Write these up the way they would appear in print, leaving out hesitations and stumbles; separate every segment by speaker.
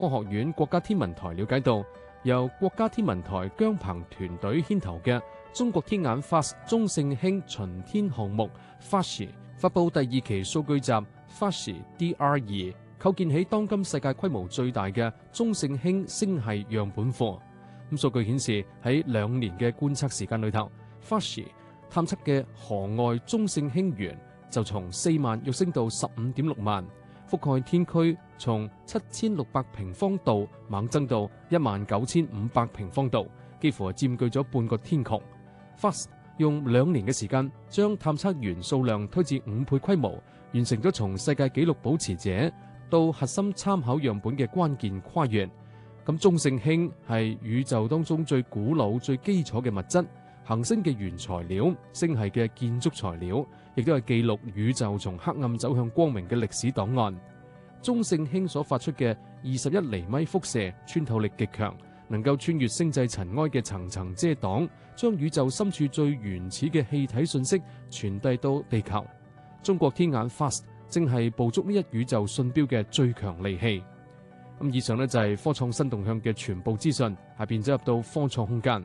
Speaker 1: 科學院國家天文台了解到，由國家天文台姜鵬團隊牽頭嘅中國天眼 FAST 中性氫巡天項目 FAST 發布第2期數據集 FAST DR2，構建起當今世界規模最大嘅中性氫星系樣本庫。數據顯示喺2年嘅觀測時間裏頭， FAST 探測嘅河外中性氫源就從4萬躍升到15.6萬，覆蓋天區從7600平方度猛增到19500平方度，幾乎係佔據咗半個天穹。FAST 用2年嘅時間，將探測源數量推至5倍規模，完成咗從世界紀錄保持者到核心參考樣本嘅關鍵跨越。咁中性氫係宇宙當中最古老、最基礎嘅物質，行星嘅原材料，星系嘅建築材料，亦都係記錄宇宙從黑暗走向光明嘅歷史檔案。中性氫所發出嘅21厘米輻射穿透力極強，能夠穿越星際塵埃嘅層層遮擋，將宇宙深處最原始嘅氣體信息傳遞到地球。中國天眼 FAST 正係捕捉呢一宇宙信標嘅最強利器。以上呢就係科創新動向嘅全部資訊，下邊走入到科創空間。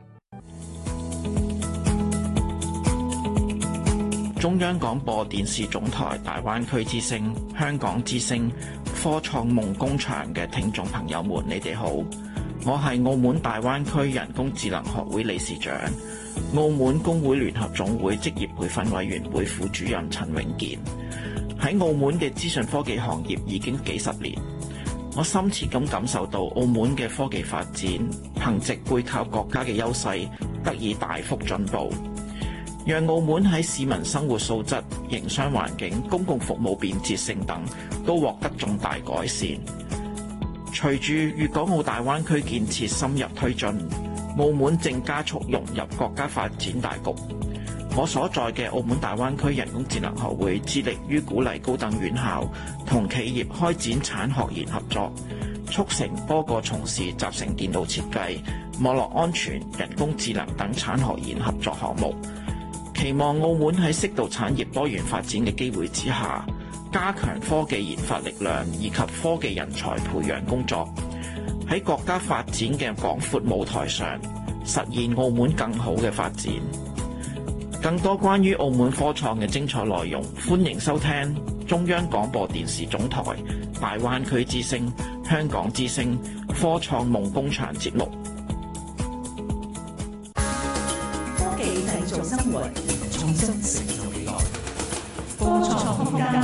Speaker 2: 中央廣播電視總台大灣區之聲、香港之聲、科創夢工場嘅聽眾朋友們，你哋好，我係澳門大灣區人工智能學會理事長、澳門工會聯合總會職業培訓委員會副主任陳永健。喺澳門嘅資訊科技行業已經幾十年，我深切咁感受到澳門嘅科技發展，憑藉背靠國家嘅優勢，得以大幅進步，讓澳門喺市民生活素質、營商環境、公共服務便捷性等都獲得重大改善。隨住粵港澳大灣區建設深入推進，澳門正加速融入國家發展大局。我所在嘅澳門大灣區人工智能學會致力於鼓勵高等院校同企業開展產學研合作，促成多個從事集成電腦設計、網絡安全、人工智能等產學研合作項目。期望澳門喺適度產業多元發展嘅機會之下，加強科技研發力量以及科技人才培養工作，喺國家發展嘅廣闊舞台上，實現澳門更好嘅發展。更多關於澳門科創嘅精彩內容，歡迎收聽中央廣播電視總台大灣區之聲、香港之聲科創夢工場節目。
Speaker 3: 科技製造生活，創新成就未來。科創空間。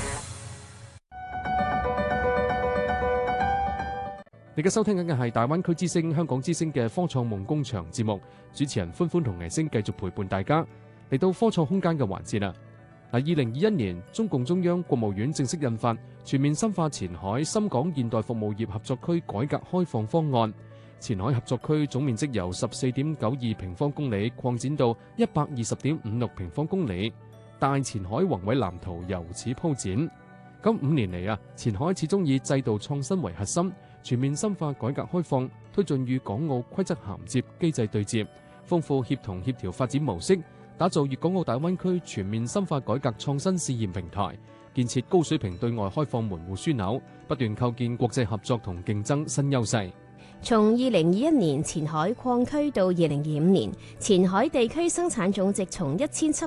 Speaker 1: 你嘅收聽緊嘅係大灣區之聲、香港之聲嘅科創夢工場節目，主持人歡歡同倪星繼續陪伴大家嚟到科創空間嘅環節啦。2021年，中共中央、國務院正式印發全面深化前海深港現代服務業合作區改革開放方案。前海合作區總面積由 14.92 平方公里擴展到 120.56 平方公里，大前海宏偉藍圖由此鋪展。咁5年嚟啊，前海始終以制度創新為核心，全面深化改革開放，推進與港澳規則銜接、機制對接，豐富協同協調發展模式，打造粵港澳大灣區全面深化改革創新試驗平台，建設高水平對外開放門戶樞紐，不斷構建國際合作同競爭新優勢。
Speaker 4: 從2021年前海擴區到2025年，前海地區生產總值從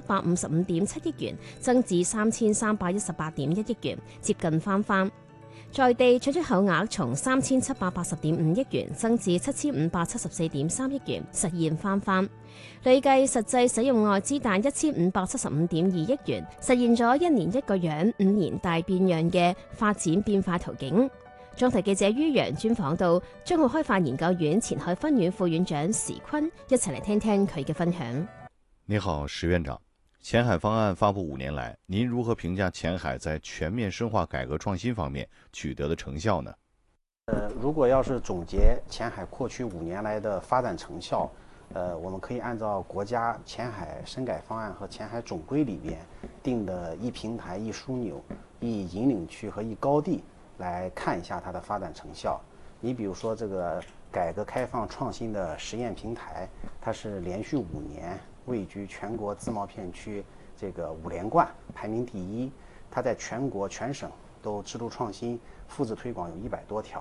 Speaker 4: 1755.7億元增至3318.1億元，接近翻番。在地進出口額從3780.5億元增至7574.3億元，實現翻番。累計實際使用外資達1575.2億元，實現咗1年1個樣、5年大變樣嘅發展變化途徑。中台記者于洋專訪到中澳開發研究院前海分院副院長時坤，一齊嚟聽聽佢嘅分享。
Speaker 5: 你好，石院長。前海方案發布5年來，您如何評價前海在全面深化改革創新方面取得的成效呢？
Speaker 6: 如果要是總結前海擴區5年來的發展成效，我們可以按照國家前海深改方案和前海總規裏邊定的一平台、一樞紐、一引領區和一高地來看一下它的發展成效。你比如說這個改革開放創新的實驗平台，它是連續5年位居全國自貿片區這個5連冠，排名第1。它在全國全省都制度創新、複製推廣有100多條，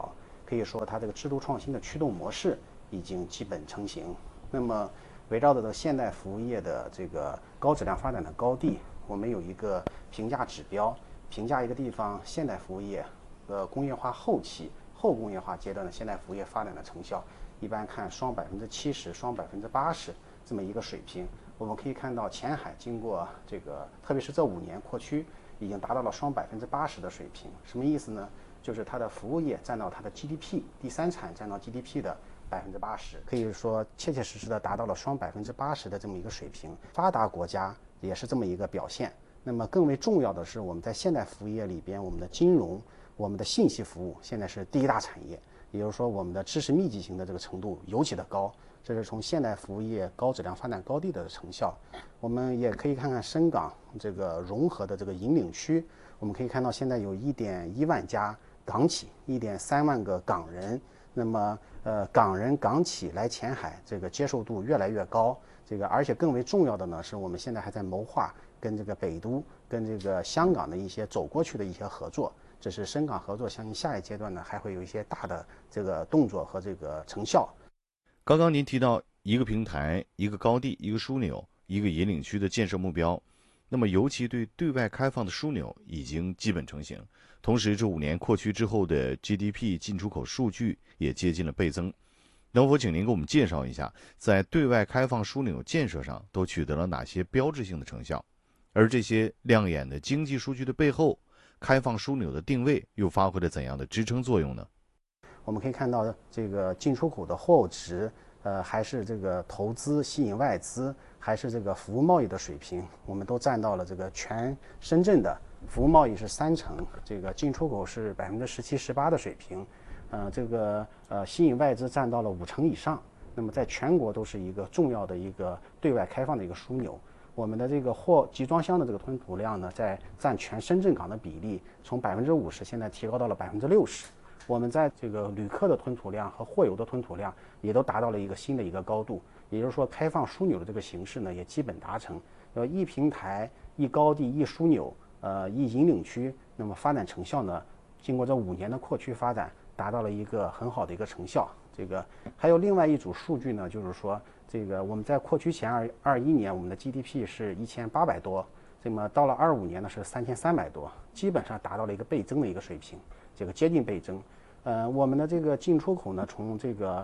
Speaker 6: 可以说它这个制度创新的驱动模式已经基本成型。那么围绕着现代服务业的这个高质量发展的高地，我们有一个评价指标，评价一个地方现代服务业工业化后期、后工业化阶段的现代服务业发展的成效，一般看双70%、双80%这么一个水平。我们可以看到前海经过这个，特别是这5年扩区，已经达到了双80%的水平。什么意思呢？就是它的服务业占到它的 GDP， 第三产占到 GDP 的80%，可以说切切实实的达到了双80%的这么一个水平。发达国家也是这么一个表现。那么更为重要的是，我们在现代服务业里边，我们的金融、我们的信息服务现在是第一大产业，也就是说我们的知识密集型的这个程度尤其的高，这是从现代服务业高质量发展高地的成效。我们也可以看看深港这个融合的这个引领区，我们可以看到现在有1.1万家港企，1.3万个港人。那么港人港企来前海这个接受度越来越高，而且更为重要的呢，是我们现在还在谋划跟这个北都、跟这个香港的一些走过去的一些合作。这是深港合作，相信下一阶段呢还会有一些大的这个动作和这个成效。
Speaker 5: 刚刚您提到一个平台、一个高地、一个枢纽、一个引领区的建设目标，那么尤其对外开放的枢纽已经基本成型。同时，这5年扩区之后的 GDP 进出口数据也接近了倍增。能否请您给我们介绍一下，在对外开放枢纽建设上都取得了哪些标志性的成效？而这些亮眼的经济数据的背后，开放枢纽的定位又发挥了怎样的支撑作用呢？
Speaker 6: 我们可以看到，这个进出口的货物值，还是这个投资吸引外资，还是这个服务贸易的水平，我们都占到了这个全深圳的服务贸易是3成，这个进出口是17%、18%的水平，吸引外资占到了5成以上。那么在全国都是一个重要的一个对外开放的一个枢纽。我们的这个集装箱的这个吞吐量呢，在占全深圳港的比例从50%现在提高到了60%。我们在这个旅客的吞吐量和货邮的吞吐量也都达到了一个新的一个高度。也就是说，开放枢纽的这个形式呢，也基本达成。一平台、一高地、一枢纽、一引领区，那么发展成效呢，经过这5年的扩区发展，达到了一个很好的一个成效。还有另外一组数据呢，就是说，我们在扩区前21年，我们的 GDP 是1800多，那么到了25年呢是3300多，基本上达到了一个倍增的一个水平，接近倍增。我们的这个进出口呢，从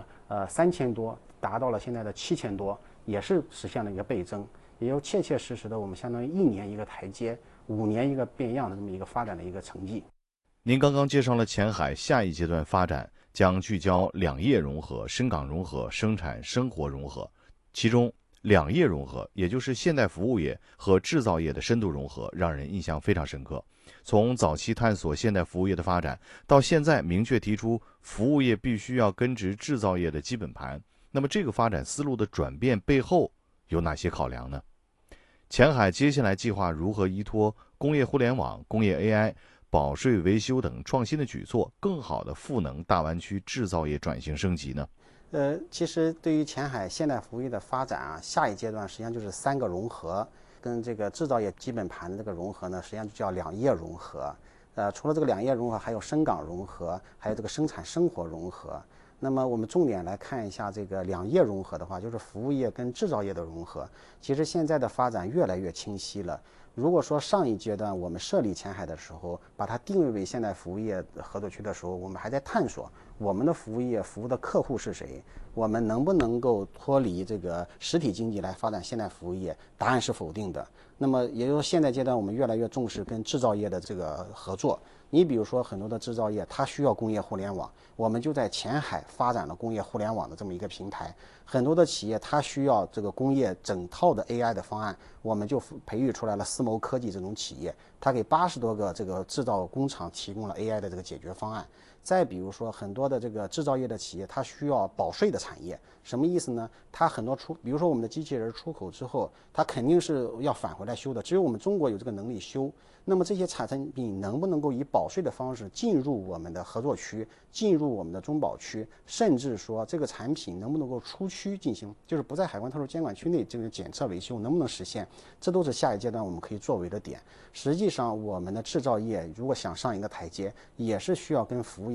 Speaker 6: 3000多达到了现在的7000多，也是实现了一个倍增，也就切切实实的我们相当于1年一个台阶，5年一个变样的这么一个发展的一个成绩。
Speaker 5: 您刚刚介绍了前海下一阶段发展将聚焦两业融合、深港融合、生产生活融合，其中两业融合，也就是现代服务业和制造业的深度融合，让人印象非常深刻。从早期探索现代服务业的发展，到现在明确提出服务业必须要根植制造业的基本盘，那么这个发展思路的转变背后有哪些考量呢？前海接下来计划如何依托工业互联网、工业 AI、保税维修等创新的举措，更好地赋能大湾区制造业转型升级呢？
Speaker 6: 其实对于前海现代服务业的发展啊，下一阶段实际上就是3个融合，跟这个制造业基本盘的这个融合呢，实际上就叫两业融合。除了这个两业融合，还有深港融合，还有这个生产生活融合。那么我们重点来看一下这个两业融合的话，就是服务业跟制造业的融合。其实现在的发展越来越清晰了。如果说上一阶段我们设立前海的时候，把它定位为现代服务业合作区的时候，我们还在探索我们的服务业服务的客户是谁，我们能不能够脱离这个实体经济来发展现代服务业？答案是否定的。那么也就是说，现在阶段我们越来越重视跟制造业的这个合作。你比如说很多的制造业它需要工业互联网，我们就在前海发展了工业互联网的这么一个平台。很多的企业它需要这个工业整套的 AI 的方案，我们就培育出来了思谋科技这种企业，它给80多个这个制造工厂提供了 AI 的这个解决方案。再比如说很多的这个制造业的企业，它需要保税的产业，什么意思呢？它很多比如说我们的机器人出口之后，它肯定是要返回来修的，只有我们中国有这个能力修。那么这些产品能不能够以保税的方式进入我们的合作区，进入我们的中保区，甚至说这个产品能不能够出区进行，就是不在海关特殊监管区内这个检测维修能不能实现，这都是下一阶段我们可以作为的点。实际上我们的制造业如果想上一个台阶，也是需要跟服务业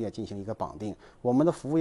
Speaker 6: 业进行一个绑定。我们的服务业